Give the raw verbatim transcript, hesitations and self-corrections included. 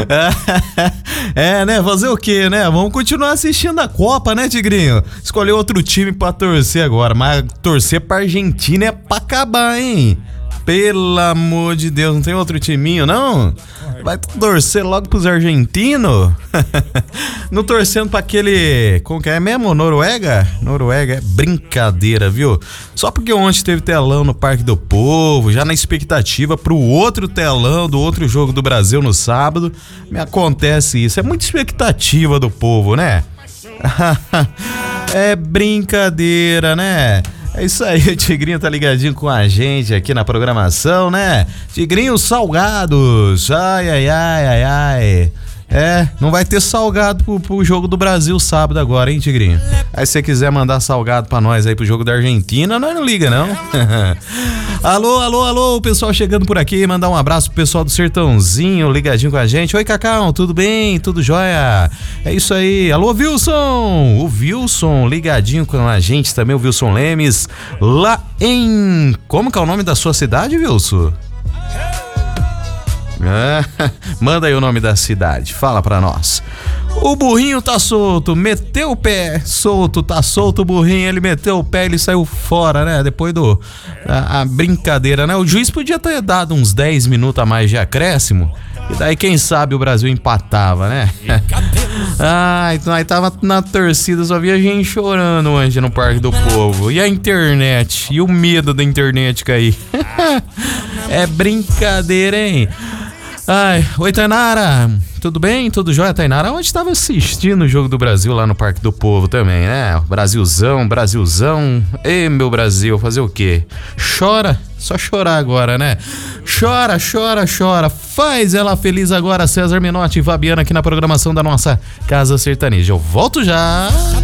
É, né? Fazer o quê, né? Vamos continuar assistindo a Copa, né, Tigrinho? Escolher outro time pra torcer agora, mas torcer pra Argentina é pra acabar, hein? Pelo amor de Deus, não tem outro timinho, não? Vai torcer logo pros argentinos? Não torcendo pra aquele... Como que é mesmo? Noruega? Noruega é brincadeira, viu? Só porque ontem teve telão no Parque do Povo, já na expectativa pro outro telão do outro jogo do Brasil no sábado, me acontece isso. É muita expectativa do povo, né? É brincadeira, né? É isso aí, o Tigrinho tá ligadinho com a gente aqui na programação, né? Tigrinho Salgados, ai, ai, ai, ai, ai. É, não vai ter salgado pro, pro jogo do Brasil sábado agora, hein, Tigrinho? Aí se você quiser mandar salgado pra nós aí pro jogo da Argentina, nós não liga, não. Alô, alô, alô, o pessoal chegando por aqui, mandar um abraço pro pessoal do Sertãozinho, ligadinho com a gente. Oi, Cacau, tudo bem? Tudo jóia? É isso aí. Alô, Wilson! O Wilson ligadinho com a gente também, o Wilson Lemes, lá em... Como que é o nome da sua cidade, Wilson? Ah, manda aí o nome da cidade, fala pra nós. O burrinho tá solto, meteu o pé, solto, tá solto o burrinho, ele meteu o pé, ele saiu fora, né? Depois do a, a brincadeira, né? O juiz podia ter dado uns dez minutos a mais de acréscimo, e daí quem sabe o Brasil empatava, né? Ai, nós tava na torcida, só via gente chorando hoje no Parque do Povo. E a internet, e o medo da internet cair. É brincadeira, hein? Ai, oi, Tainara, tudo bem? Tudo jóia, Tainara? Onde estava assistindo o jogo do Brasil lá no Parque do Povo também, né? Brasilzão, Brasilzão. Ei, meu Brasil, fazer o quê? Chora, só chorar agora, né? Chora, chora, chora. Faz ela feliz agora, César Menotti e Fabiana aqui na programação da nossa Casa Sertaneja. Eu volto já.